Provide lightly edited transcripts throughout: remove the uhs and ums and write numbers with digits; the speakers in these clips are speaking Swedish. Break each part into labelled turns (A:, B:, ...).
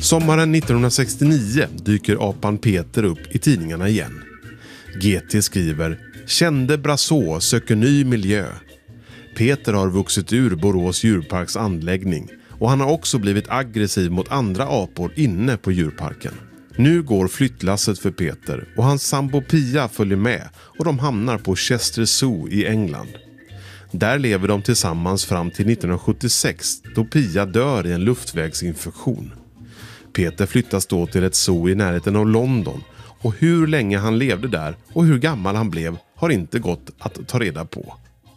A: Sommaren 1969 dyker apan Peter upp i tidningarna igen. GT skriver: "Kände Braså söker ny miljö." Peter har vuxit ur Borås djurparks anläggning och han har också blivit aggressiv mot andra apor inne på djurparken. Nu går flyttlasset för Peter och hans sambo Pia följer med och de hamnar på Chester Zoo i England. Där lever de tillsammans fram till 1976 då Pia dör i en luftvägsinfektion. Peter flyttas då till ett zoo i närheten av London och hur länge han levde där och hur gammal han blev har inte gått att ta reda på.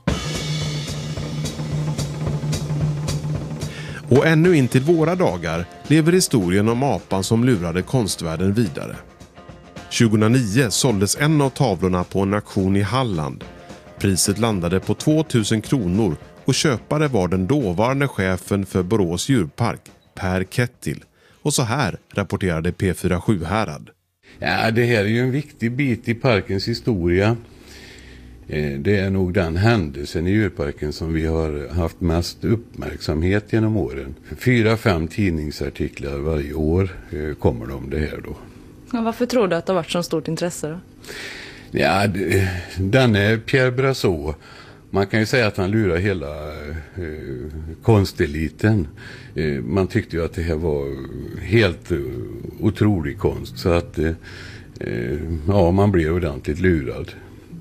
A: Och ännu in till våra dagar lever historien om apan som lurade konstvärlden vidare. 2009 såldes en av tavlorna på en auktion i Halland. Priset landade på 2000 kronor och köpare var den dåvarande chefen för Borås djurpark, Per Kettil. Och så här rapporterade P4 Sjuhärad.
B: Ja, det här är ju en viktig bit i parkens historia. Det är nog den händelsen i djurparken som vi har haft mest uppmärksamhet genom åren. 4-5 tidningsartiklar varje år kommer de om det här då.
C: Ja, varför tror du att det har varit så stort intresse då?
B: Ja, den är Pierre Braså. Man kan ju säga att han lurar hela konsteliten. Man tyckte ju att det här var helt otrolig konst. Så att ja, man blev ordentligt lurad.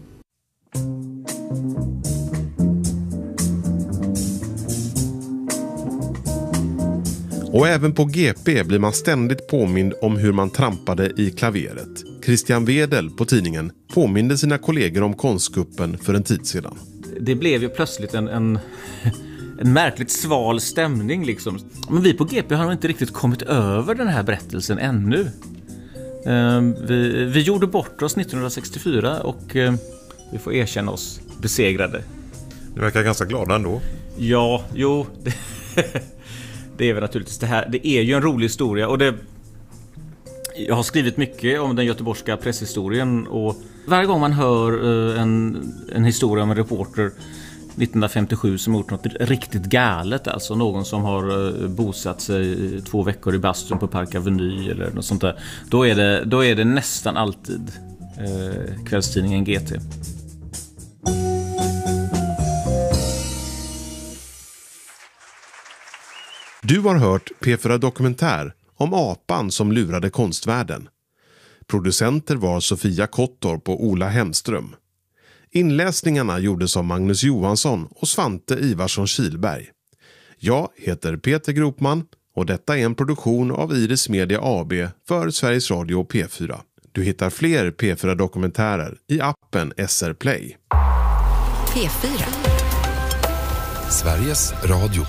A: Och även på GP blir man ständigt påmind om hur man trampade i klaveret. Christian Wedel på tidningen påminde sina kollegor om konstkuppen för en tid sedan.
D: Det blev ju plötsligt en märkligt sval stämning liksom. Men vi på GP har nog inte riktigt kommit över den här berättelsen ännu. Vi gjorde bort oss 1964 och vi får erkänna oss besegrade.
E: Du verkar ganska glada ändå.
D: Ja, jo. Det är väl naturligtvis det här. Det är ju en rolig historia och jag har skrivit mycket om den göteborgska presshistorien och varje gång man hör en historia om en reporter 1957 som gjort något riktigt galet, alltså någon som har bosatt sig 2 veckor i bastun på Park Avenue eller något sånt där, då är det nästan alltid kvällstidningen GT.
A: Du har hört P4 Dokumentär om apan som lurade konstvärlden. Producenter var Sofia Kottorp och Ola Hemström. Inläsningarna gjordes av Magnus Johansson och Svante Ivarsson Kilberg. Jag heter Peter Gropman och detta är en produktion av Iris Media AB för Sveriges Radio P4. Du hittar fler P4 Dokumentärer i appen SR Play.
F: P4 Sveriges Radio.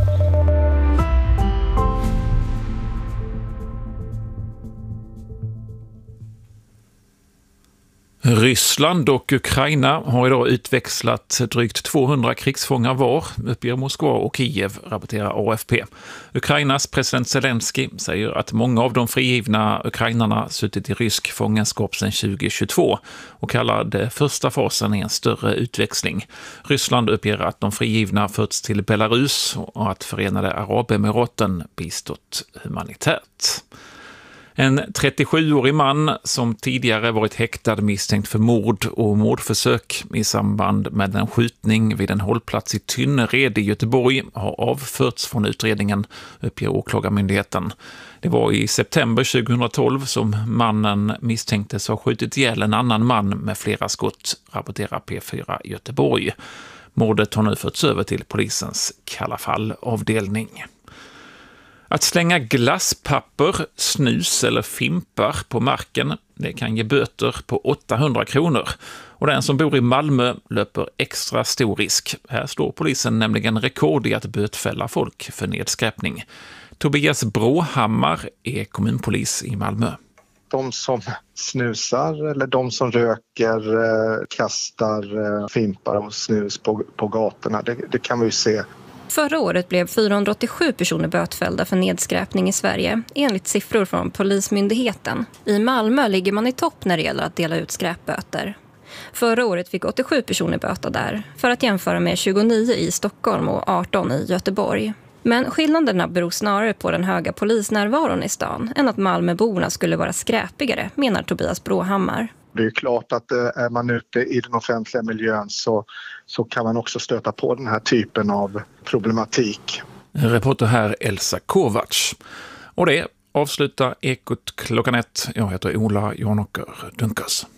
G: Ryssland och Ukraina har idag utväxlat drygt 200 krigsfångar var, uppger Moskva och Kiev, rapporterar AFP. Ukrainas president Zelensky säger att många av de frigivna ukrainarna suttit i rysk fångenskap sedan 2022 och kallar det första fasen en större utväxling. Ryssland uppger att de frigivna förts till Belarus och att Förenade Arabemiraten bistått humanitärt. En 37-årig man som tidigare varit häktad misstänkt för mord och mordförsök i samband med en skjutning vid en hållplats i Tynnered i Göteborg har avförts från utredningen, uppger åklagarmyndigheten. Det var i september 2012 som mannen misstänktes ha skjutit ihjäl en annan man med flera skott, rapporterar P4 Göteborg. Mordet har nu förts över till polisens kalla fallavdelning. Att slänga glasspapper, snus eller fimpar på marken, det kan ge böter på 800 kronor. Och den som bor i Malmö löper extra stor risk. Här står polisen nämligen rekord i att bötfälla folk för nedskräpning. Tobias Bråhammar är kommunpolis i Malmö.
H: De som snusar eller de som röker, kastar fimpar och snus på gatorna, det kan vi ju se.
I: Förra året blev 487 personer bötfällda för nedskräpning i Sverige, enligt siffror från Polismyndigheten. I Malmö ligger man i topp när det gäller att dela ut skräpböter. Förra året fick 87 personer böta där, för att jämföra med 29 i Stockholm och 18 i Göteborg. Men skillnaderna beror snarare på den höga polisnärvaron i stan än att Malmöborna skulle vara skräpigare, menar Tobias Bråhammar.
H: Det är klart att är man ute i den offentliga miljön så kan man också stöta på den här typen av problematik.
G: Reporter här Elsa Kovacs. Och det avslutar Ekot klockan 1. Jag heter Ola Jonocker Dunkas.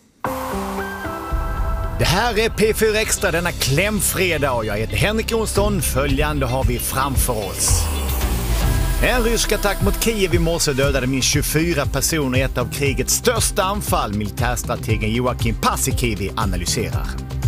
J: Det här är P4 Extra denna klämfredag och jag heter Henrik Jonsson. Följande har vi framför oss. En rysk attack mot Kiev i morse dödade minst 24 personer i ett av krigets största anfall, militärstrategen Joakim Paasikivi analyserar.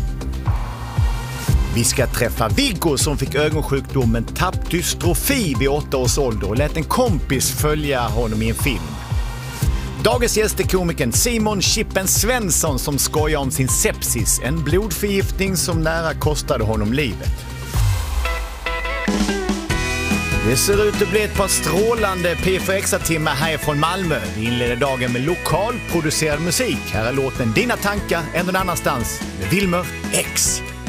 J: Vi ska träffa Viggo som fick ögonsjukdomen tappdystrofi vid 8 års ålder och lät en kompis följa honom i en film. Dagens gäst är komikern Simon Chippen Svensson som skojar om sin sepsis, en blodförgiftning som nära kostade honom livet. Det ser ut att bli ett par strålande P4 Extra-timmar härifrån Malmö. Vi inleder dagen med lokalproducerad musik. Här är låten Dina tankar än någon annanstans med Wilmer X.